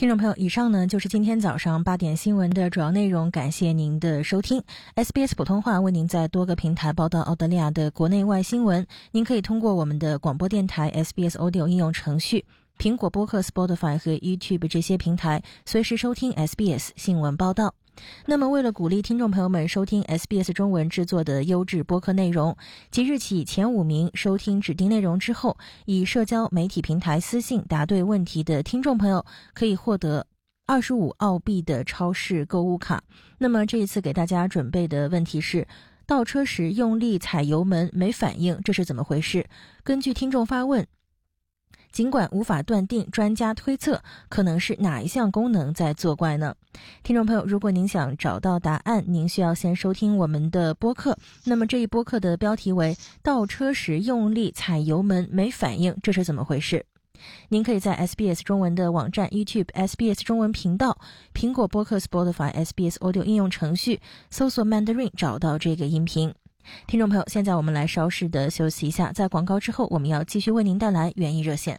听众朋友，以上呢就是今天早上8点新闻的主要内容，感谢您的收听。SBS 普通话为您在多个平台报道澳大利亚的国内外新闻，您可以通过我们的广播电台 SBS Audio 应用程序、苹果播客 Spotify 和 YouTube 这些平台随时收听 SBS 新闻报道。那么为了鼓励听众朋友们收听 SBS 中文制作的优质播客内容，即日起前5名收听指定内容之后以社交媒体平台私信答对问题的听众朋友可以获得25澳币的超市购物卡。那么这一次给大家准备的问题是，倒车时用力踩油门没反应，这是怎么回事？根据听众发问，尽管无法断定，专家推测可能是哪一项功能在作怪呢？听众朋友，如果您想找到答案，您需要先收听我们的播客。那么这一播客的标题为倒车时用力踩油门没反应，这是怎么回事？您可以在 SBS 中文的网站、 YouTube SBS 中文频道、苹果播客 Spotify、 SBS Audio 应用程序搜索 Mandarin 找到这个音频。听众朋友，现在我们来稍事的休息一下，在广告之后我们要继续为您带来园艺热线。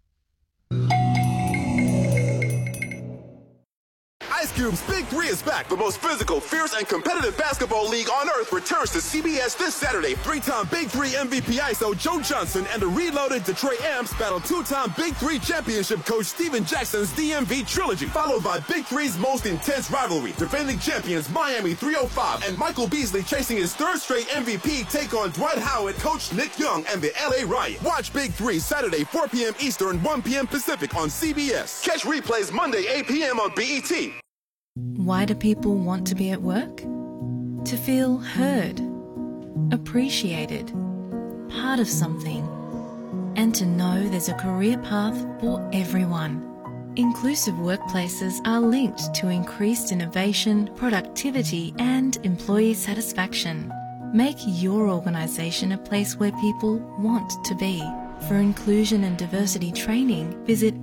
Ice Cube's Big Three is back. The most physical, fierce, and competitive basketball league on earth returns to CBS this Saturday. Three-time Big Three MVP ISO Joe Johnson and the reloaded Detroit Amps battle two-time Big Three championship coach Steven Jackson's DMV trilogy, followed by Big Three's most intense rivalry. Defending champions Miami 305 and Michael Beasley chasing his third straight MVP take on Dwight Howard, coach Nick Young, and the LA Riot. Watch Big Three Saturday 4 p.m. Eastern, 1 p.m. Pacific on CBS. Catch replays Monday 8 p.m. on BET. Why do people want to be at work? To feel heard, appreciated, part of something, and to know there's a career path for everyone. Inclusive workplaces are linked to increased innovation, productivity, and employee satisfaction. Make your organisation a place where people want to be. For inclusion and diversity training, visit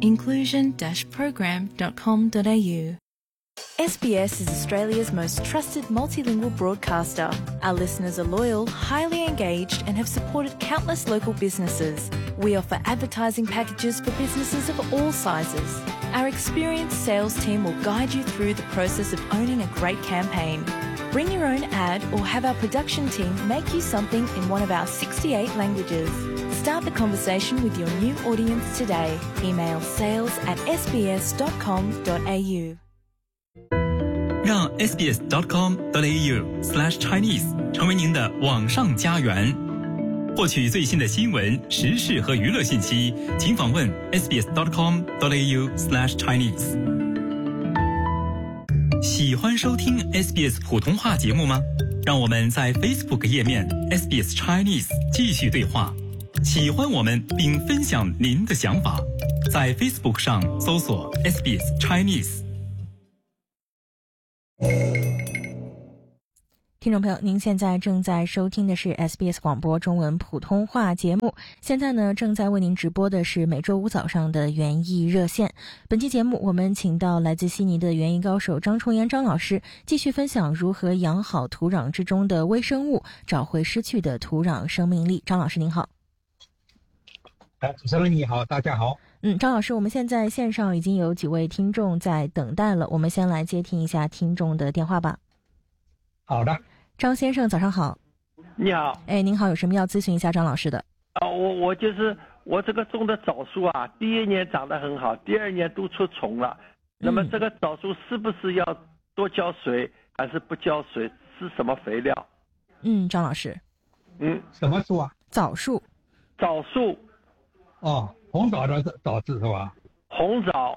inclusion-program.com.au. SBS is Australia's most trusted multilingual broadcaster. Our listeners are loyal, highly engaged, and have supported countless local businesses. We offer advertising packages for businesses of all sizes. Our experienced sales team will guide you through the process of owning a great campaign. Bring your own ad or have our production team make you something in one of our 68 languages. Start the conversation with your new audience today. Email sales@sbs.com.au. 让 sbs.com.au/Chinese 成为您的网上家园。获取最新的新闻、时事和娱乐信息，请访问 sbs.com.au/Chinese。喜欢收听 SBS 普通话节目吗？让我们在 Facebook 页面 SBS Chinese 继续对话。喜欢我们并分享您的想法，在 Facebook 上搜索 SBS Chinese。 听众朋友，您现在正在收听的是 SBS 广播中文普通话节目。现在呢，正在为您直播的是每周五早上的园艺热线。本期节目我们请到来自悉尼的园艺高手张崇岩张老师，继续分享如何养好土壤之中的微生物，找回失去的土壤生命力。张老师您好。 主持人你好，大家好。 张老师，我们现在线上已经有几位听众在等待了，我们先来接听一下听众的电话吧。 好的。 张先生早上好。 你好。 您好，有什么要咨询一下张老师的？ 我就是我这个种的枣树啊，第一年长得很好，第二年都出虫了。那么这个枣树是不是要多浇水还是不浇水？是什么肥料？ 张老师。 什么树啊？ 枣树。 枣树。 哦，红枣的枣子是吧？ 红枣。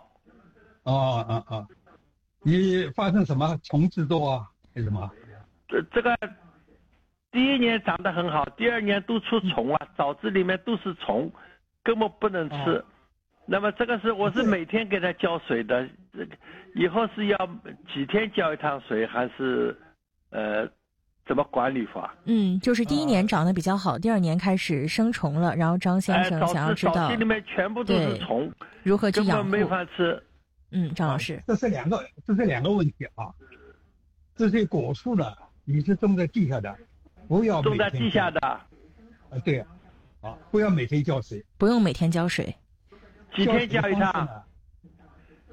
你发生什么虫子多啊？还是什么？ 这个第一年长得很好，第二年都出虫啊，枣子里面都是虫，根本不能吃。那么这个我是每天给它浇水的，以后是要几天浇一趟水，还是怎么管理法？ 就是第一年长得比较好，第二年开始生虫了，然后张先生想要知道， 枣子里面全部都是虫， 如何去养护， 根本没法吃。 张老师， 这是两个问题啊。这些果树呢，你是种在地下的，不要种在地下的。 对啊，不要每天浇水。 不用每天浇水。 几天浇一趟？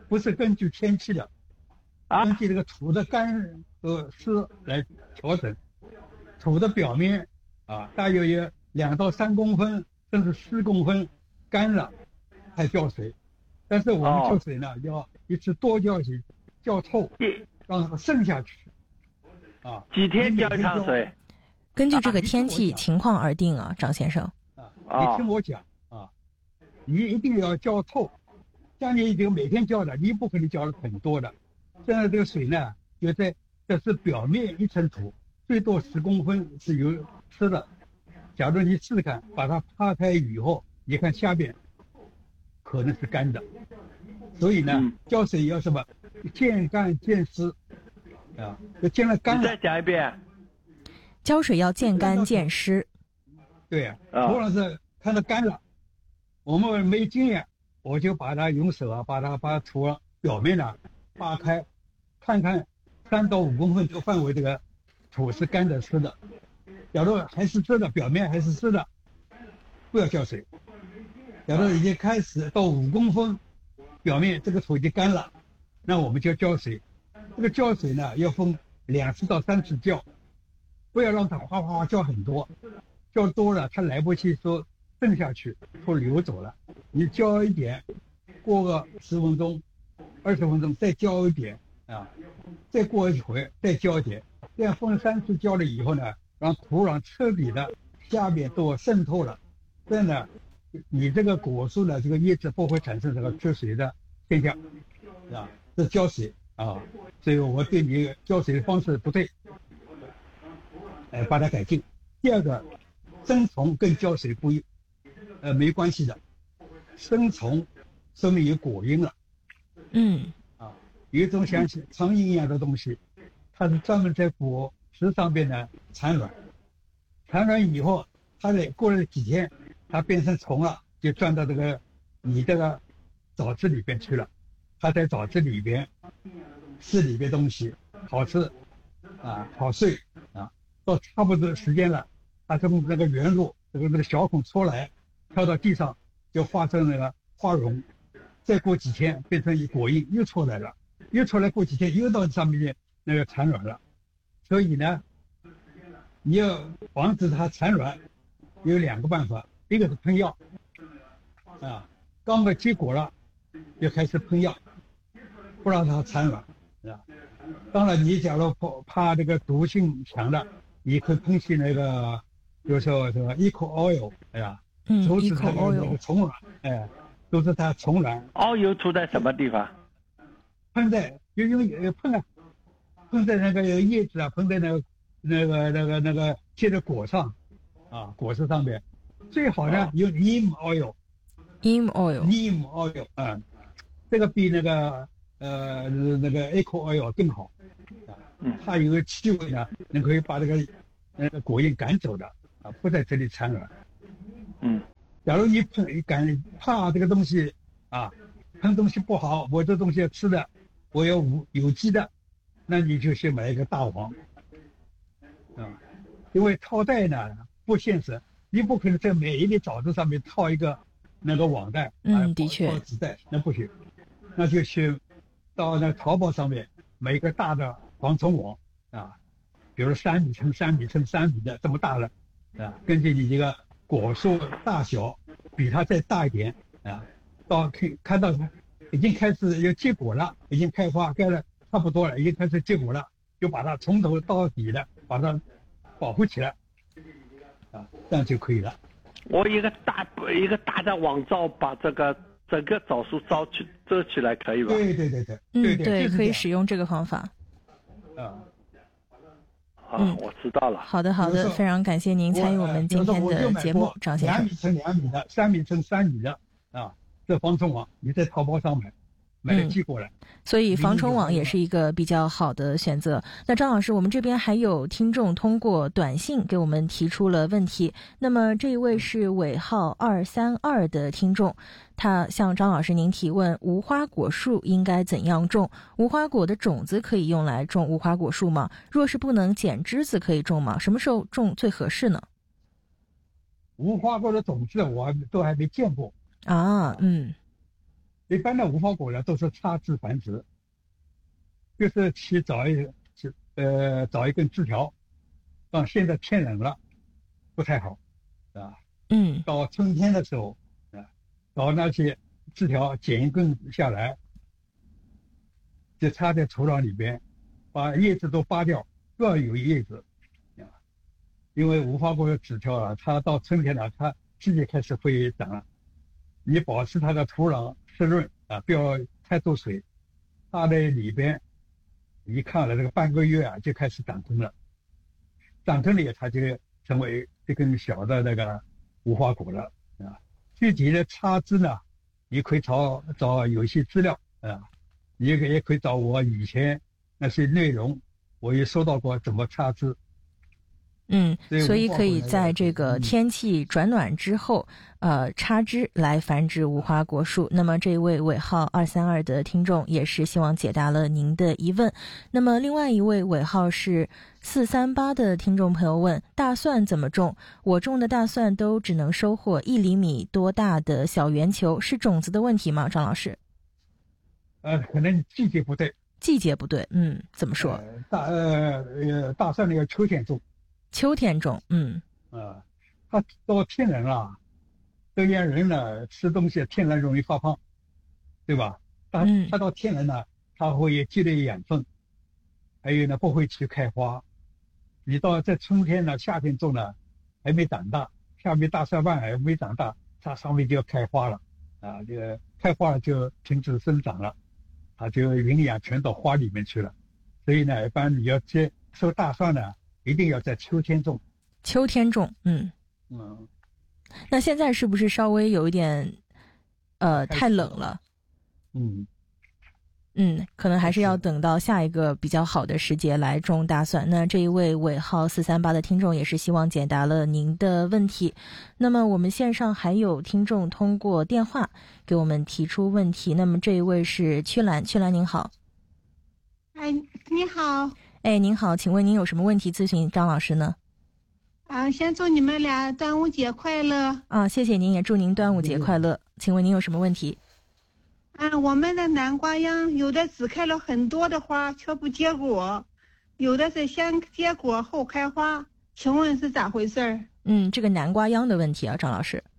不是根据天气的，根据这个土的干和湿来调整。土的表面大约有2到3公分，甚至4公分干了才浇水。但是我们浇水呢，要一次多浇水，浇透，让它渗下去。 几天浇一趟水？ 根据这个天气情况而定啊，张先生。 你听我讲你一定要浇透。像你这个每天浇的，你不可能浇了很多的。现在这个水呢，就在这是表面一层土，最多10公分是有湿的。假如你试试看，把它扒开以后，你看下边可能是干的。所以呢，浇水要什么？见干见湿要见了干了。 你再讲一遍。 浇水要见干见湿。 对土壤是看到干了，我们没经验，我就把它用手把土壤表面呢扒开，看看3到5公分这个范围，这个土是干的湿的。假如还是湿的，表面还是湿的，不要浇水。假如已经开始到5公分，表面这个土已经干了，那我们就浇水。这个浇水呢要分2次到3次浇，不要让它哗哗浇很多，浇多了它来不及说渗下去，土流走了。你浇一点，过个10分钟、20分钟再浇一点再过一会儿再浇一点，这样分3次浇了以后呢，让土壤彻底的下面都渗透了，这样呢，你这个果树呢，这个叶子不会产生这个缺水的现象这浇水所以我对你浇水的方式不对，把它改进。第二个，生虫跟浇水没关系的，生虫说明有果蝇了。有一种像苍蝇一样的东西，它是专门在果实上边呢产卵，产卵以后，它过了几天，它变成虫了，就钻到你这个枣子里边去了。它在枣子里边吃里边东西，好吃好睡到差不多时间了，它从那个原路那个小孔出来，跳到地上就化成那个花绒，再过几天变成果蝇又出来了，又出来过几天又到上面那个产卵了。所以呢，你要防止它产卵，有2个办法，一个是喷药刚结果了就开始喷药，不让它产卵当然你假如怕这个毒性强的，你可以喷些那个比如说这个 Eco Oil 阻止它那个虫卵阻止它虫卵。 油涂在什么地方？ 喷在就用喷在那个叶子喷在那个结的果上果实上面。最好呢用 Neem Oil 这个比那个 Eco Oil 更好它有个气味呢，能可以把这个果蝇赶走的不在这里产卵。假如你怕这个东西喷东西不好，我这东西要吃的，我要有机的，那你就去买一个大网因为套袋呢不现实，你不可能在每一粒枣子上面套一个那个网袋的确套纸袋，那不行。那就去到那淘宝上面买一个大的防虫网比如3米乘3米乘3米的这么大的根据你这个果树大小比它再大一点到看到它已经开始有结果了，已经开花开了差不多了，已经开始结果了，就把它从头到底的把它保护起来这样就可以了。 我一个大的网罩把这个整个枣树遮起来可以吧？ 对， 可以使用这个方法。 我知道了。 好的，非常感谢您参与我们今天的节目，张先生。 2米乘2米的、3米乘3米的这防虫网，你在淘宝上买了寄过来。 所以防虫网也是一个比较好的选择。那张老师，我们这边还有听众通过短信给我们提出了问题。那么这一位是尾号232的听众，他向张老师您提问：无花果树应该怎样种？无花果的种子可以用来种无花果树吗？若是不能剪枝子，可以种吗？什么时候种最合适呢？ 无花果的种子我都还没见过一般的无花果呢都是插枝繁殖，就是去找一根枝条，但现在天冷了，不太好，啊，到春天的时候，找那些枝条剪一根下来，就插在土壤里边，把叶子都扒掉，不要有叶子，啊，因为无花果的枝条啊，它到春天了，它自己开始会长了，你保持它的土壤湿润啊，不要太多水，它的里边一看了这个半个月啊，就开始长根了，长根了它就成为一根小的那个无花果了啊。具体的插枝呢，你可以找有一些资料啊，你也可以找我以前那些内容，我也收到过怎么插枝。 所以可以在这个天气转暖之后，插枝来繁殖无花果树。那么这位尾号232的听众也是希望解答了您的疑问。那么另外一位尾号是438的听众朋友问，大蒜怎么种？我种的大蒜都只能收获1厘米多大的小圆球，是种子的问题吗？张老师？ 可能季节不对。 季节不对，怎么说？ 大蒜那个秋天种。 秋天种， 它到天冷了，这样人呢吃东西天冷容易发胖，对吧？它到天冷呢，它会积累养分，还有呢不会去开花。你到在春天呢、夏天种呢，还没长大，下面大蒜瓣还没长大，它上面就要开花了，啊，这个开花了就停止生长了，它就营养全到花里面去了。所以呢，一般你要收大蒜呢，一定要在秋天种。 秋天种，那现在是不是稍微有一点，太冷了？可能还是要等到下一个比较好的时节来种大蒜。那这一位尾号438的听众也是希望解答了您的问题。那么我们线上还有听众通过电话给我们提出问题。那么这一位是曲兰，曲兰您好。 你好。 您好，请问您有什么问题咨询张老师呢？ 先祝你们俩端午节快乐。 谢谢您，也祝您端午节快乐。请问您有什么问题？ 我们的南瓜秧有的只开了很多的花却不结果，有的是先结果后开花，请问是咋回事？ 这个南瓜秧的问题啊，张老师。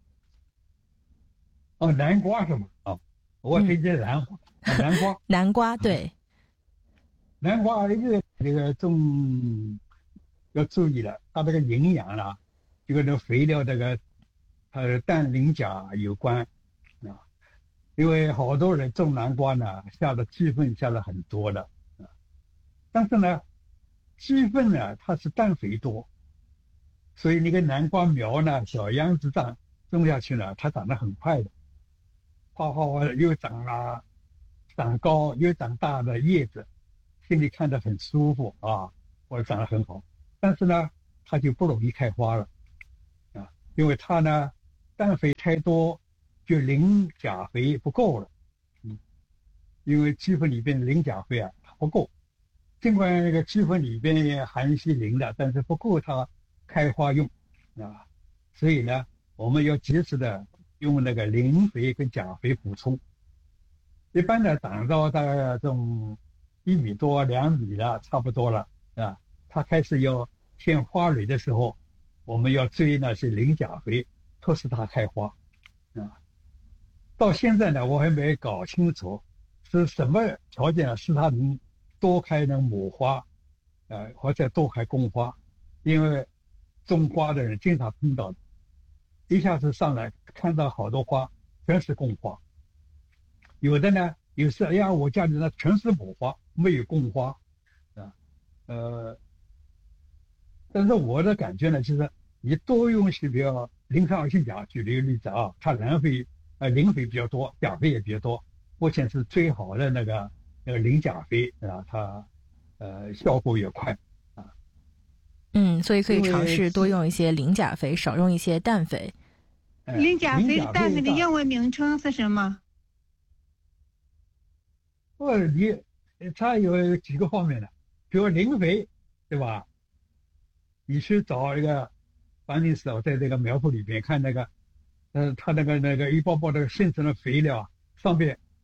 南瓜是吗？我理解南瓜。 南瓜对。 南瓜这个种要注意了，它这个营养啊，这个肥料它的氮磷钾有关啊。因为好多人种南瓜呢，下的鸡粪下了很多的啊，但是呢，鸡粪呢它是氮肥多，所以那个南瓜苗呢，小秧子种下去呢，它长得很快的，哗又长高又长大的叶子。心里看着很舒服啊，或者长得很好，但是呢，它就不容易开花了，因为它呢，氮肥太多，就磷钾肥不够了，因为鸡粪里边磷钾肥它不够，尽管那个鸡粪里边也含一些磷的，但是不够它开花用，所以呢，我们要及时的用那个磷肥跟钾肥补充，一般的长到大概这种1米多2米了，差不多了啊。它开始要现花蕊的时候，我们要追那些磷钾肥，促使它开花啊。到现在呢，我还没搞清楚是什么条件使它能多开母花，或者多开公花。因为种花的人经常碰到的，一下子上来看到好多花全是公花，有的呢。有时我家里呢全是母花，没有公花，但是我的感觉呢，就是你多用些比较磷酸二烯钾，举例例子啊，它磷肥比较多，钾肥也比较多，目前是最好的那个磷钾肥啊，它效果也快啊。 所以可以尝试多用一些磷钾肥，少用一些氮肥。 磷钾肥、氮肥的英文名称是什么？ 它有几个方面的，比如磷肥，对吧？你去找一个凡尼斯，在这个苗圃里边看那个，它那个一包包的现成的肥料，上面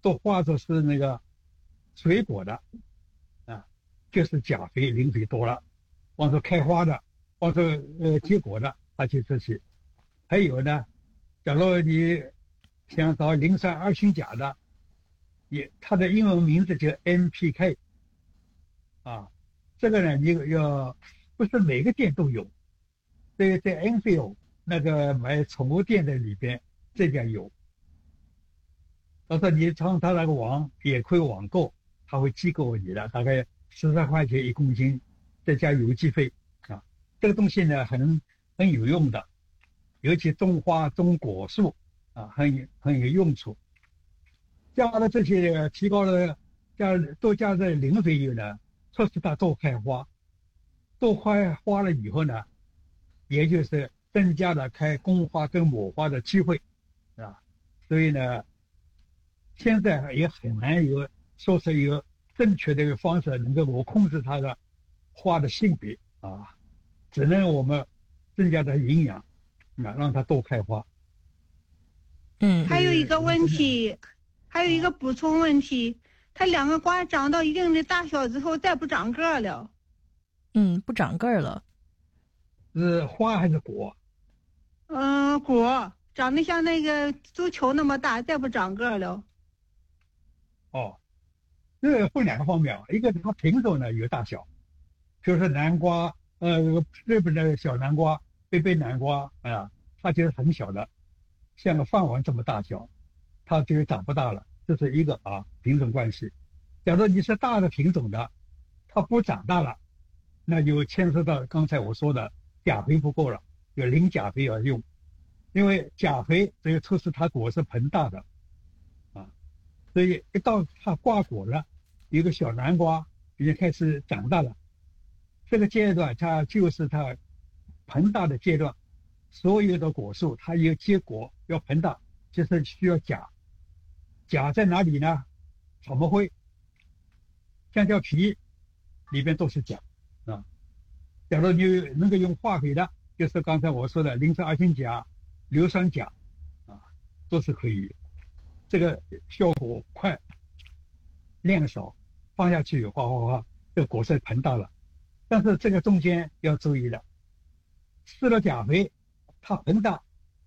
都画作是那个水果的啊，就是钾肥磷肥多了，往这开花的，往这结果的，它就这些。还有呢，假如你想找磷酸二氢钾的，它的英文名字叫 NPK 啊，这个呢你要不是每个店都有，在 Enfield 那个买宠物店的里边这家有。到时候你上他那个网也可以网购，他会寄给你的，大概13块钱1公斤，再加邮寄费啊。这个东西呢很有用的，尤其种花种果树啊，很有用处。加了这些，提高了多加在磷肥以后呢，促使它多开花，多开花了以后呢，也就是增加了开公花跟母花的机会啊。所以呢，现在也很难说是一个正确的一个方式能够控制它的花的性别啊，只能我们增加的营养啊，让它多开花。 还有一个问题，还有一个补充问题，它两个瓜长到一定的大小之后再不长个了。 不长个了。 是花还是果？ 果长得像那个足球那么大，再不长个了。 哦，这个分两个方面，一个它品种呢有大小，比如说南瓜，日本的小南瓜、贝贝南瓜啊，它就是很小的，像个饭碗这么大小，它就长不大了，这是一个品种关系。假如你是大的品种的，它不长大了，那就牵涉到刚才我说的钾肥不够了，有磷钾肥要用，因为钾肥只有促使它果实膨大的。所以一到它挂果了，一个小南瓜已经开始长大了，这个阶段它就是它膨大的阶段。所有的果树它有结果要膨大，就是需要钾。钾在哪里呢？草莓灰、香蕉皮里边都是钾啊。假如你能够用化肥的，就是刚才我说的磷酸二氢钾、硫酸钾啊，都是可以。这个效果快，量少，放下去哗，这个果实膨大了。但是这个中间要注意的，施了钾肥，它膨大，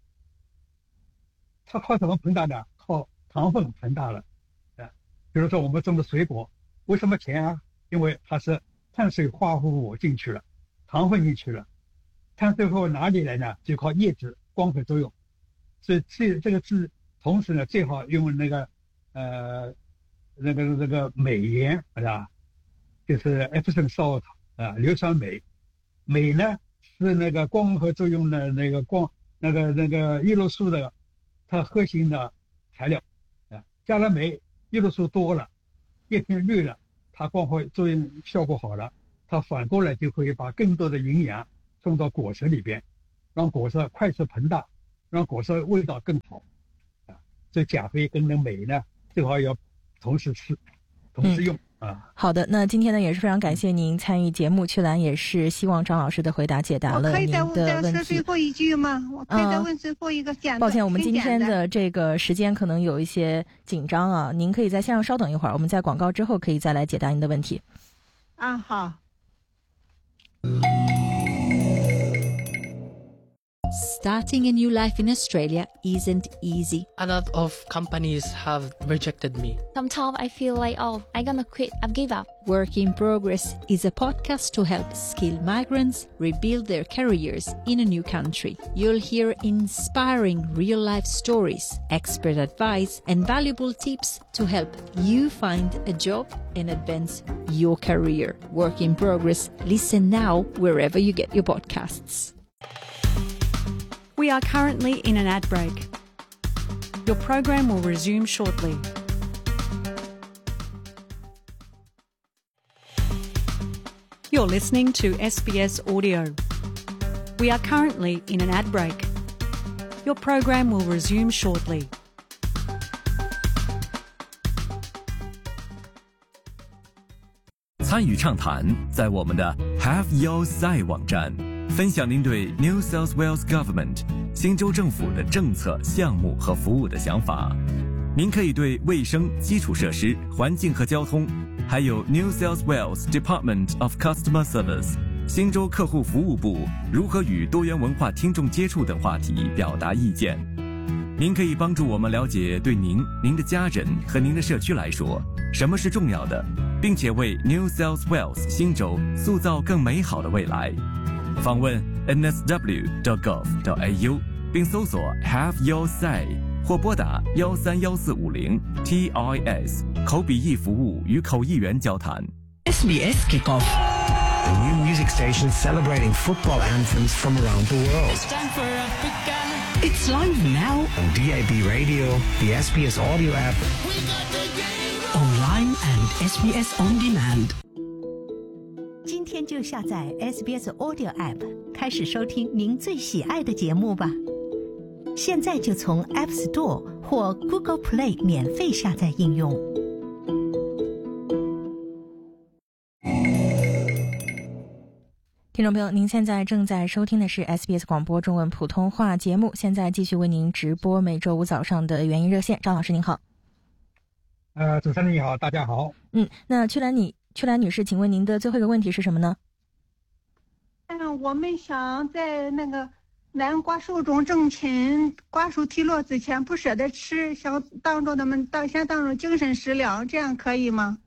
它靠什么膨大呢？靠糖分膨大了。比如说我们种的水果，为什么甜啊？因为它是碳水化合物进去了，糖分进去了。碳水化合物哪里来呢？就靠叶子光合作用。所以这个是。同时呢，最好用那个镁盐是吧？就是 Epsom salt 啊，硫酸镁。镁呢是那个光合作用的那个叶绿素的它核心的材料啊。加了镁，叶绿素多了，叶片绿了，它光合作用效果好了，它反过来就可以把更多的营养送到果实里边，让果实快速膨大，让果实味道更好。这钾肥跟那镁呢，最好要同时吃，同时用啊。 好的，那今天呢也是非常感谢您参与节目，曲兰也是希望张老师的回答解答了您的问题。 我可以再说最后一句吗？我可以再问最后一个简单。 抱歉，我们今天的这个时间可能有一些紧张啊，您可以在线上稍等一会儿，我们在广告之后可以再来解答您的问题。 好。 Starting a new life in Australia isn't easy. A lot of companies have rejected me. Sometimes I feel like, I'm gonna quit, I've give up. Work in Progress is a podcast to help skilled migrants rebuild their careers in a new country. You'll hear inspiring real-life stories, expert advice, and valuable tips to help you find a job and advance your career. Work in Progress. Listen now wherever you get your podcasts. We are currently in an ad break. Your program will resume shortly. You're listening to SBS Audio. We are currently in an ad break. Your program will resume shortly. 参与畅谈，在我们的 Have Your Say 网站。分享您对 New South Wales Government 新州政府的政策、项目和服务的想法。 您可以对卫生、基础设施、环境和交通，还有 New South Wales Department of Customer Service 新州客户服务部如何与多元文化听众接触等话题表达意见。您可以帮助我们了解对您、您的家人和您的社区来说什么是重要的，并且为 New South Wales 新州塑造更美好的未来。访问 nsw.gov.au 并搜索 Have Your Say 或拨打131450 TIS 口笔译服务与口译员交谈。 SBS Kickoff，A new music station celebrating football anthems from around the world. It's time for Africa. It's live now on DAB Radio, the SBS Audio app, online and SBS On Demand. 今天就下载 SBS Audio app， 开始收听您最喜爱的节目吧。现在就从 App Store 或 Google Play 免费下载应用。 听众朋友，您现在正在收听的是 SBS 广播中文普通话节目，现在继续为您直播每周五早上的原音热线。张老师您好。 主持人你好，大家好。 那曲兰女士，请问您的最后一个问题是什么呢？ 我们想在那个南瓜受种正勤、瓜熟蒂落之前不舍得吃，想当做先当做精神食粮，这样可以吗？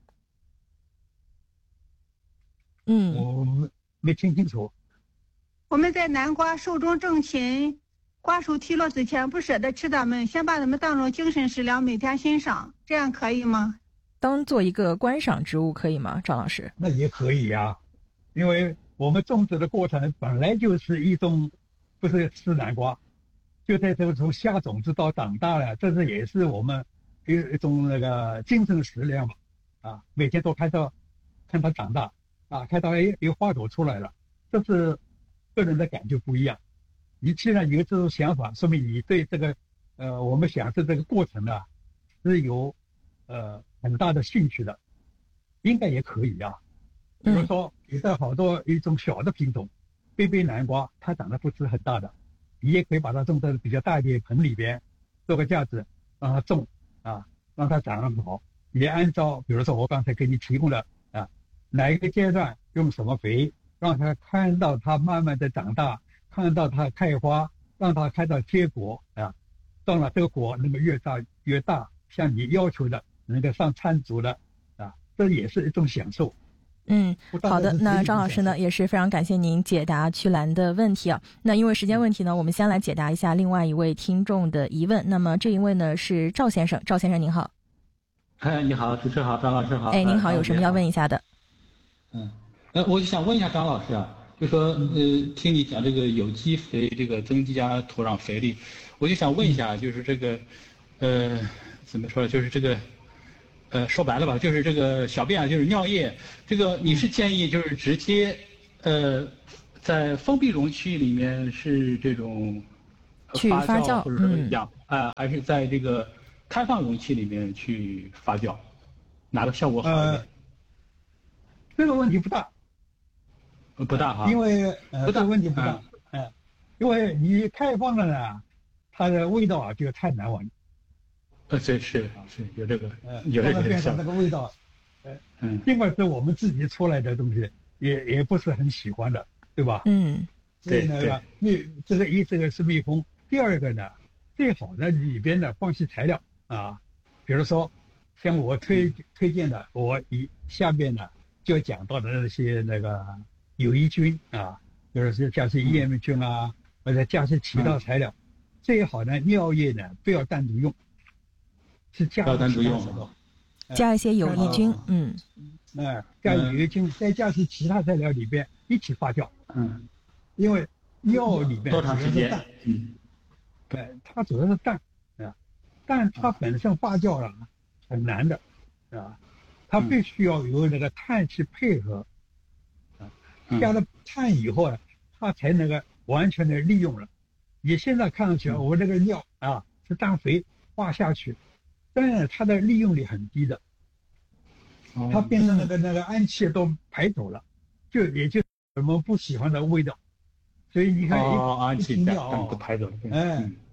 我没听清楚。 我们在南瓜受种正勤、瓜熟蒂落之前不舍得吃它们，先把它们当做精神食粮，每天欣赏，这样可以吗？ 当做一个观赏植物可以吗，张老师？ 那也可以呀，因为我们种植的过程本来就是一种，不是吃南瓜，就在这个从下种子到长大了，这是也是我们一种那个精神食粮吧。每天都看它长大。看到有花朵出来了，这是个人的感觉不一样。你既然有这种想法，说明你对这个我们享受这个过程呢是有很大的兴趣的，应该也可以啊。比如说有的好多一种小的品种贝贝南瓜，它长得不是很大的，你也可以把它种在比较大一点盆里边，做个架子让它种让它长得好。也按照比如说我刚才给你提供的哪一个阶段用什么肥，让它看到它慢慢的长大，看到它开花，让它看到结果到了这个果那么越大，像你要求的能够上餐桌的这也是一种享受。 好的，那张老师呢也是非常感谢您解答曲兰的问题啊。那因为时间问题呢，我们先来解答一下另外一位听众的疑问。那么这一位呢是赵先生，赵先生您好。 你好，主持人好，张老师好。 您好，有什么要问一下的？ 我就想问一下张老师就说听你讲这个有机肥，这个增加土壤肥力，我就想问一下，就是这个怎么说呢？就是这个说白了吧，就是这个小便就是尿液，这个你是建议就是直接在封闭容器里面是这种发酵或者说养还是在这个开放容器里面去发酵，哪个效果好一点？ 这个问题不大。 不大哈， 因为这个问题不大，因为你开放了呢，它的味道就太难闻。 是有这个有这个变成那个味道，尽管是我们自己出来的东西，也不是很喜欢的，对吧？所以呢，这个是密封。第二个呢，最好的里边的放些材料比如说像我推荐的，我下面呢就讲到的那些那个有益菌比如说加些叶霉菌或者加些其他材料。最好呢，尿液呢不要单独用，是加单独用， 加一些有益菌， 加有益菌，再加些其他材料里边一起发酵，因为尿里边多长时间？ 它主要是氮但它本身发酵了很难的它必须要有那个碳去配合加了碳以后它才能够完全的利用了。你现在看上去我这个尿是氮肥化下去，但是它的利用率很低的，它变成那个氨气都排走了，也就我们不喜欢的味道。所以你看， 氨气都排走了。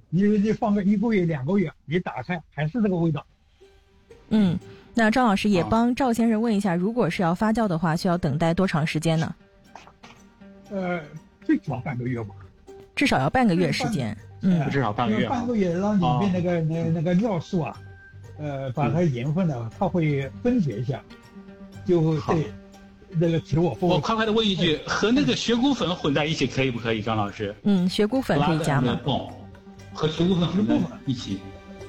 你放个1个月2个月，你打开还是这个味道。 那张老师也帮赵先生问一下，如果是要发酵的话，需要等待多长时间呢？ 最少半个月吧。 至少要半个月时间。 至少半个月。 半个月让里面那个尿素啊，把它盐分呢，它会分解一下，就会对那个植物。 我快的问一句，和那个血骨粉混在一起可以不可以，张老师？ 血骨粉可以加吗？ 和血骨粉混在一起。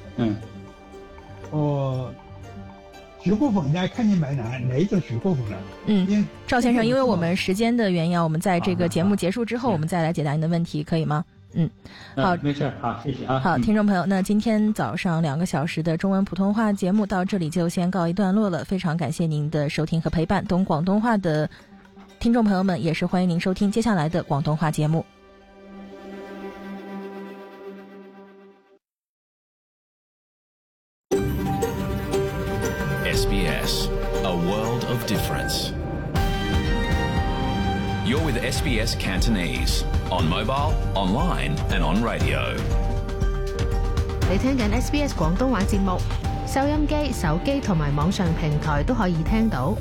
血骨粉呢，看你买哪一种血骨粉了。 赵先生，因为我们时间的原因，我们在这个节目结束之后，我们再来解答您的问题，可以吗？好， 没事，好，谢谢啊。 好，听众朋友，那今天早上2个小时的中文普通话节目到这里就先告一段落了，非常感谢您的收听和陪伴。懂广东话的听众朋友们，也是欢迎您收听接下来的广东话节目。 SBS, a world of difference. You're with SBS Cantonese, on mobile, online and on radio. 你聽緊 SBS 廣東話節目，收音機、手機同埋網上平台都可以聽到。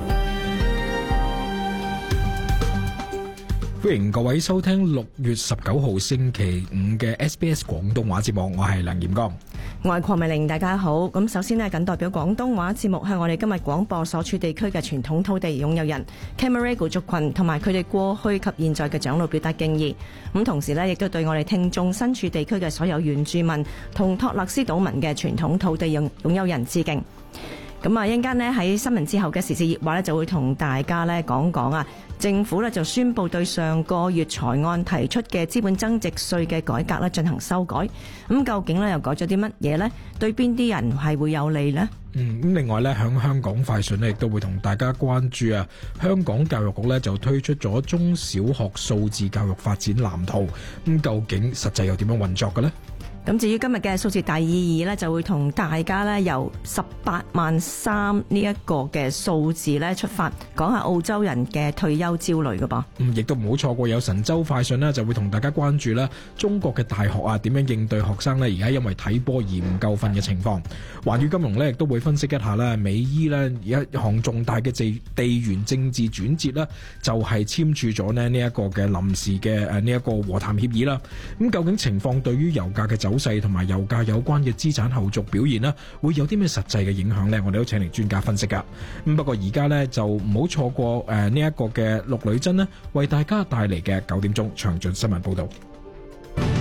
歡迎各位收聽6月19號星期5嘅 SBS 廣東話節目，我係梁炎剛。 我係鄺美玲，大家好。咁首先呢，謹代表廣東話節目向我哋今日廣播所處地區嘅傳統土地擁有人 Camaragal 族群同埋佢哋過去及現在嘅長老表達敬意。咁同時呢，亦都對我哋聽眾身處地區嘅所有原住民同托勒斯島民嘅傳統土地擁有人致敬。咁啊，一陣間呢喺新聞之後嘅時事熱話呢，就會同大家呢講講啊，政府呢就宣布對上個月財案提出嘅資本增值稅嘅改革呢進行修改。咁究竟呢又改咗啲乜嘢呢？對邊啲人係會有利呢？ 咁另外呢，響香港快訊呢亦都會同大家關注啊，香港教育局呢就推出咗中小學數字教育發展藍圖。咁究竟實際又點樣運作嘅呢？ 咁至於今日嘅數字大意義呢，就會同大家呢由18.3萬呢一個嘅數字呢出發，講下澳洲人嘅退休焦慮嘅噃。 亦都唔好錯過有神州快訊呢，就會同大家關注啦中國嘅大學啊點樣應對學生呢而家因為睇波而唔夠瞓嘅情況。環宇金融呢亦都會分析一下啦，美伊呢而一項重大嘅地緣政治轉折啦，就係簽署咗呢一個嘅臨時嘅呢一個和談協議啦。咁究竟情況對於油價嘅走勢同埋油價有關嘅資產後續表現呢，會有啲咩實際嘅影響呢？我哋都請嚟專家分析噶。咁不過而家呢，就唔好錯過呢一個嘅陸女真呢為大家帶嚟嘅9點鐘詳盡新聞報導。